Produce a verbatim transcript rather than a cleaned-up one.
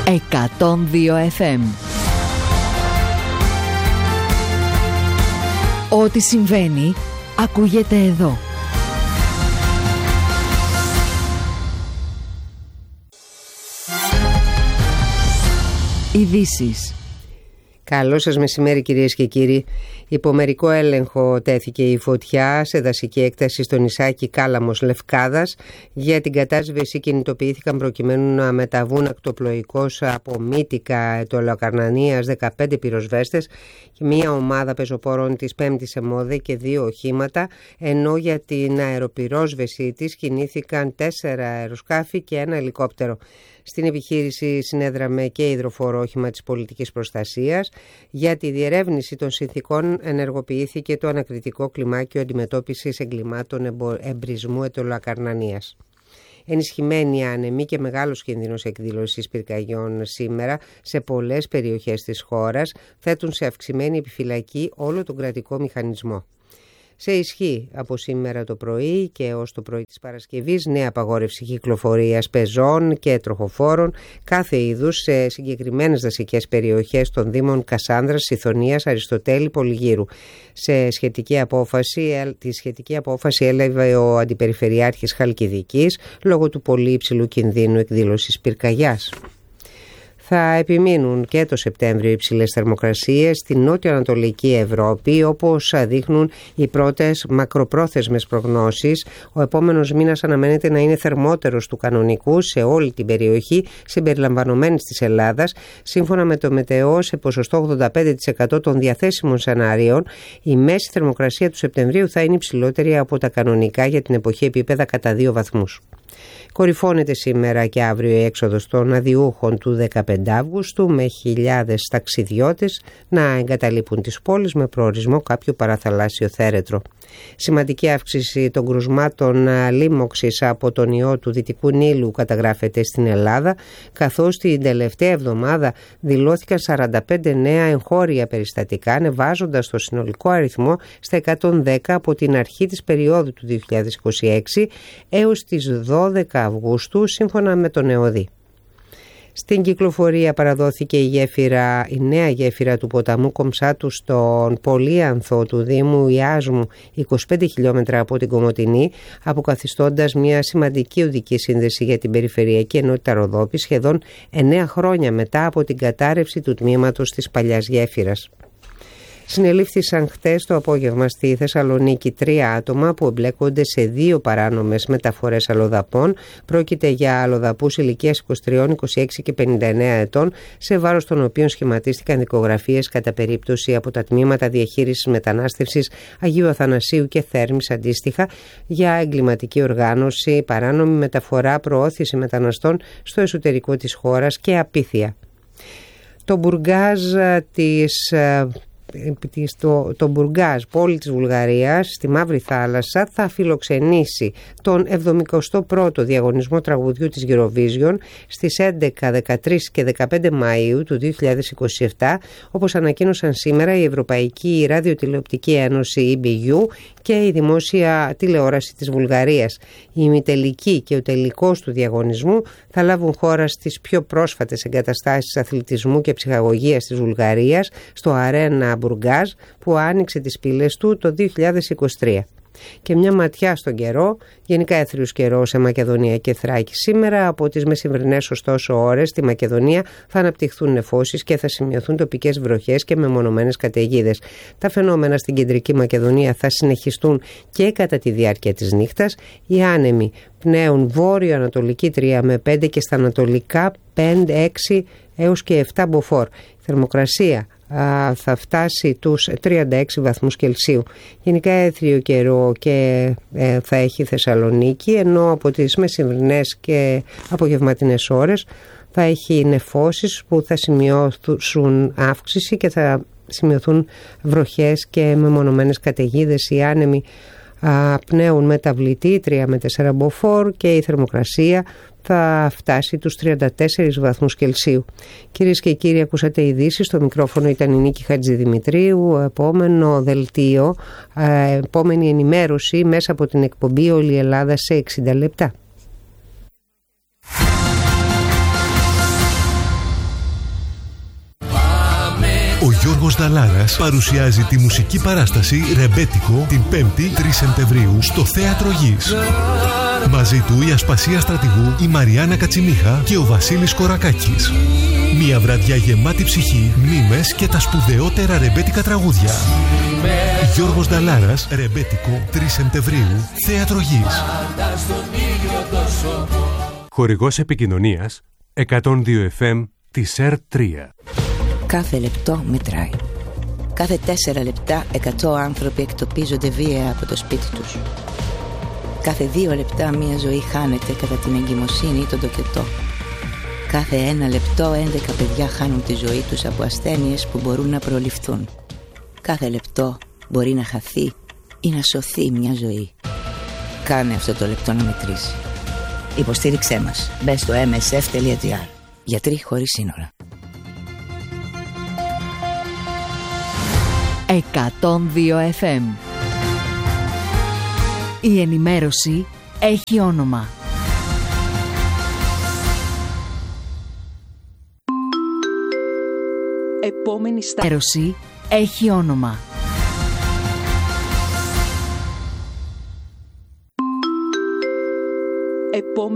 εκατόν δύο εφ εμ. Ό,τι συμβαίνει, ακούγεται εδώ. Ειδήσεις. Καλό σας μεσημέρι κυρίες και κύριοι. Υπό μερικό έλεγχο τέθηκε η φωτιά σε δασική έκταση στο νησάκι Κάλαμος Λευκάδας. Για την κατάσβεση κινητοποιήθηκαν προκειμένου να μεταβούν ακτοπλοϊκώς από Μύτικα Αιτωλοκαρνανίας δεκαπέντε πυροσβέστες και μία ομάδα πεζοπόρων της πέμπτης ΕΜΟΔΕ και δύο οχήματα, ενώ για την αεροπυρόσβεση της κινήθηκαν τέσσερα αεροσκάφη και ένα ελικόπτερο. Στην επιχείρηση συνέδραμε και υδροφόρο όχημα της πολιτικής προστασίας. Για τη διερεύνηση των συνθηκών ενεργοποιήθηκε το ανακριτικό κλιμάκιο αντιμετώπισης εγκλημάτων εμπρισμού Αιτωλοκαρνανίας. Ενισχυμένη άνεμη και μεγάλος κίνδυνος εκδήλωσης πυρκαγιών σήμερα σε πολλές περιοχές της χώρας θέτουν σε αυξημένη επιφυλακή όλο τον κρατικό μηχανισμό. Σε ισχύ από σήμερα το πρωί και ως το πρωί της Παρασκευής νέα απαγόρευση κυκλοφορίας πεζών και τροχοφόρων κάθε είδους σε συγκεκριμένες δασικές περιοχές των Δήμων Κασάνδρας, Σιθωνίας, Αριστοτέλη, Πολυγύρου. Σε σχετική απόφαση, τη σχετική απόφαση έλαβε ο Αντιπεριφερειάρχης Χαλκιδικής λόγω του πολύ υψηλού κινδύνου εκδήλωσης πυρκαγιάς. Θα επιμείνουν και το Σεπτέμβριο υψηλές θερμοκρασίες στην νότιο-ανατολική Ευρώπη, όπως δείχνουν οι πρώτες μακροπρόθεσμες προγνώσεις. Ο επόμενος μήνας αναμένεται να είναι θερμότερος του κανονικού σε όλη την περιοχή συμπεριλαμβανομένης της Ελλάδας. Σύμφωνα με το Μετεό, σε ποσοστό ογδόντα πέντε τοις εκατό των διαθέσιμων σενάριων, η μέση θερμοκρασία του Σεπτεμβρίου θα είναι υψηλότερη από τα κανονικά για την εποχή επίπεδα κατά δύο βαθμούς. Κορυφώνεται σήμερα και αύριο η έξοδος των αδιούχων του δεκαπέντε Αυγούστου με χιλιάδες ταξιδιώτες να εγκαταλείπουν τις πόλεις με προορισμό κάποιο παραθαλάσσιο θέρετρο. Σημαντική αύξηση των κρουσμάτων λίμωξης από τον ιό του Δυτικού Νείλου καταγράφεται στην Ελλάδα, καθώς την τελευταία εβδομάδα δηλώθηκαν σαράντα πέντε νέα εγχώρια περιστατικά, ανεβάζοντας το συνολικό αριθμό στα εκατόν δέκα από την αρχή της περίοδου του δύο χιλιάδες είκοσι έξι έως τις δώδεκα Αυγούστου, σύμφωνα με τον ΕΟΔΗ. Στην κυκλοφορία παραδόθηκε η, γέφυρα, η νέα γέφυρα του ποταμού Κομψάτου στον Πολύανθο του Δήμου Ιάσμου, είκοσι πέντε χιλιόμετρα από την Κομοτηνή, αποκαθιστώντας μια σημαντική οδική σύνδεση για την περιφερειακή ενότητα Ροδόπη σχεδόν εννέα χρόνια μετά από την κατάρρευση του τμήματος της παλιάς γέφυρας. Συνελήφθησαν χτες το απόγευμα στη Θεσσαλονίκη τρία άτομα που εμπλέκονται σε δύο παράνομες μεταφορές αλλοδαπών. Πρόκειται για αλλοδαπούς ηλικίας είκοσι τρία, είκοσι έξι και πενήντα εννέα ετών, σε βάρος των οποίων σχηματίστηκαν δικογραφίες κατά περίπτωση από τα τμήματα διαχείρισης μετανάστευσης Αγίου Αθανασίου και Θέρμης αντίστοιχα για εγκληματική οργάνωση, παράνομη μεταφορά, προώθηση μεταναστών στο εσωτερικό της χώρας και απίθεια. Το μπουργκάζ της Το, το Μπουργκάζ, πόλη της Βουλγαρίας, στη Μαύρη Θάλασσα, θα φιλοξενήσει τον εβδομηκοστό πρώτο διαγωνισμό τραγουδιού της Eurovision στις έντεκα, δεκατρείς και δεκαπέντε Μαΐου του δύο χιλιάδες είκοσι επτά, όπως ανακοίνωσαν σήμερα η Ευρωπαϊκή Ραδιοτηλεοπτική Ένωση ι μπι γιου και η Δημόσια Τηλεόραση της Βουλγαρίας. Η ημιτελική και ο τελικός του διαγωνισμού θα λάβουν χώρα στις πιο πρόσφατες εγκαταστάσεις αθλητισμού και ψυχαγωγίας της Βουλγαρίας, στο Αρένα Μπουργκάζ, που άνοιξε τις πύλες του το δύο χιλιάδες είκοσι τρία. Και μια ματιά στον καιρό, γενικά έθριος καιρό σε Μακεδονία και Θράκη. Σήμερα από τις μεσημβρινές ωστόσο ώρες στη Μακεδονία θα αναπτυχθούν νεφώσεις και θα σημειωθούν τοπικές βροχές και μεμονωμένες καταιγίδες. Τα φαινόμενα στην κεντρική Μακεδονία θα συνεχιστούν και κατά τη διάρκεια της νύχτας. Οι άνεμοι πνέουν βόρειο-ανατολική τρία με πέντε και στα ανατολικά πέντε, έξι έως και επτά μποφόρ. Η θερμοκρασία θα φτάσει τους τριάντα έξι βαθμούς Κελσίου. Γενικά έθριο καιρό και ε, θα έχει η Θεσσαλονίκη, ενώ από τις μεσημβρινές και απογευματινές ώρες θα έχει νεφώσεις που θα σημειώσουν αύξηση και θα σημειωθούν βροχές και μεμονωμένες καταιγίδες. Οι άνεμοι α, πνέουν μεταβλητή τρία με τέσσερα μποφόρ και η θερμοκρασία θα φτάσει τους τριάντα τέσσερις βαθμούς Κελσίου. Κυρίες και κύριοι, ακούσατε ειδήσεις. Στο μικρόφωνο ήταν η Νίκη Χατζηδημητρίου. Επόμενο δελτίο, επόμενη ενημέρωση μέσα από την εκπομπή Όλη η Ελλάδα σε εξήντα λεπτά. Γιώργος Δαλάρας παρουσιάζει τη μουσική παράσταση Ρεμπέτικο την πέμπτη τρεις Σεπτεμβρίου στο Θέατρο Γης. Μαζί του η Ασπασία Στρατηγού, η Μαριάννα Κατσιμίχα και ο Βασίλης Κορακάκης. Μια βραδιά γεμάτη ψυχή, μνήμες και τα σπουδαιότερα ρεμπέτικα τραγούδια. Γιώργος Δαλάρας, Ρεμπέτικο, τρεις Σεπτεμβρίου, Θέατρο Γης. Χορηγός επικοινωνίας εκατόν δύο εφ εμ της ΕΡ τρία. Κάθε λεπτό μετράει. Κάθε τέσσερα λεπτά εκατό άνθρωποι εκτοπίζονται βία από το σπίτι τους. Κάθε δύο λεπτά μία ζωή χάνεται κατά την εγκυμοσύνη ή τον τοκετό. Κάθε ένα λεπτό έντεκα παιδιά χάνουν τη ζωή τους από ασθένειες που μπορούν να προληφθούν. Κάθε λεπτό μπορεί να χαθεί ή να σωθεί μια ζωή. Κάνε αυτό το λεπτό να μετρήσει. Υποστήριξέ μας. Μπες στο εμ ες εφ τελεία τζι άρ. Γιατροί χωρίς σύνορα. εκατόν δύο εφ εμ. Η ενημέρωση έχει όνομα. Επόμενη στάση. Η ενημέρωση έχει όνομα. Επόμενη